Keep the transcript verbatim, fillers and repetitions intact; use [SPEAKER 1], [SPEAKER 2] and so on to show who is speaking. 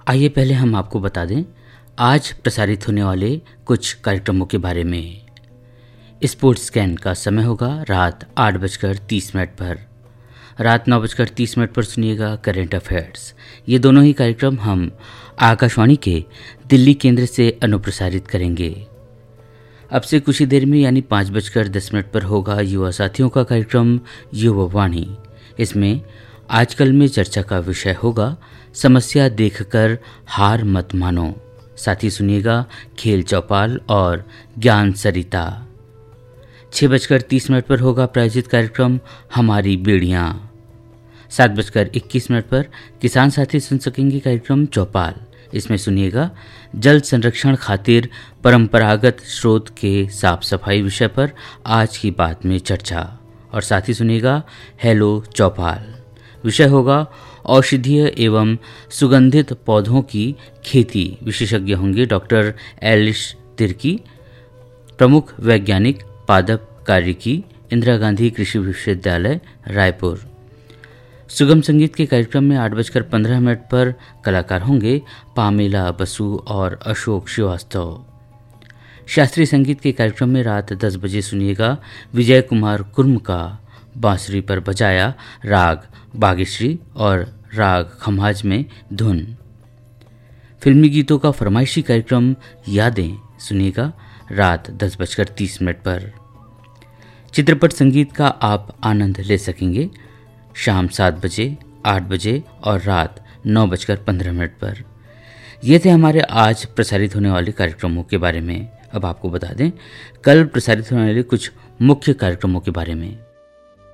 [SPEAKER 1] आइए पहले हम आपको बता दें आज प्रसारित होने वाले कुछ कार्यक्रमों के बारे में। स्पोर्ट्स स्कैन का समय होगा रात आठ बजकर तीस मिनट पर। रात नौ बजकर तीस मिनट पर सुनिएगा करेंट अफेयर्स। ये दोनों ही कार्यक्रम हम आकाशवाणी के दिल्ली केंद्र से अनुप्रसारित करेंगे। अब से कुछ ही देर में यानी पाँच बजकर दस मिनट पर होगा युवा साथियों का कार्यक्रम युवा वाणी। इसमें आजकल में चर्चा का विषय होगा समस्या देखकर हार मत मानो। साथ ही सुनिएगा खेल चौपाल और ज्ञान सरिता। छः बजकर तीस मिनट पर होगा प्रायोजित कार्यक्रम हमारी बेड़ियाँ। सात बजकर इक्कीस मिनट पर किसान साथी सुन सकेंगे कार्यक्रम चौपाल। इसमें सुनिएगा जल संरक्षण खातिर परंपरागत स्रोत के साफ सफाई विषय पर आज की बात में चर्चा। और साथ ही सुनिएगा हेलो चौपाल। विषय होगा औषधीय एवं सुगंधित पौधों की खेती। विशेषज्ञ होंगे डॉक्टर एलिश तिर्की, प्रमुख वैज्ञानिक पादप कार्यकी, इंदिरा गांधी कृषि विश्वविद्यालय रायपुर। सुगम संगीत के कार्यक्रम में आठ बजकर पंद्रह मिनट पर कलाकार होंगे पामेला बसु और अशोक श्रीवास्तव। शास्त्रीय संगीत के कार्यक्रम में रात दस बजे सुनिएगा विजय कुमार कुर्म का बांसुरी पर बजाया राग बागेश्री और राग खमाज में धुन। फिल्मी गीतों का फरमाइशी कार्यक्रम यादें सुनिएगा रात दस बजकर तीस मिनट पर। चित्रपट संगीत का आप आनंद ले सकेंगे शाम सात बजे, आठ बजे और रात नौ बजकर पंद्रह मिनट पर। ये थे हमारे आज प्रसारित होने वाले कार्यक्रमों के बारे में। अब आपको बता दें कल प्रसारित होने वाले कुछ मुख्य कार्यक्रमों के बारे में।